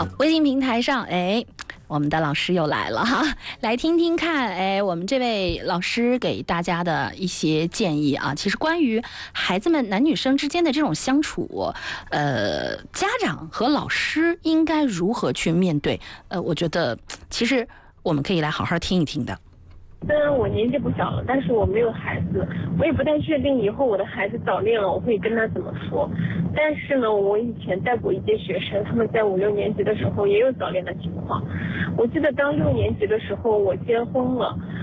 好，微信平台上，我们的老师又来了哈，来听听看，我们这位老师给大家的一些建议啊。其实关于孩子们男女生之间的这种相处，家长和老师应该如何去面对？我觉得其实我们可以来好好听一听的。 虽然我年纪不小了，但是我没有孩子，我也不太确定以后我的孩子早恋了我会跟他怎么说。但是呢，我以前带过一些学生，他们在5、6年级的时候也有早恋的情况。我记得当6年级的时候我结婚了，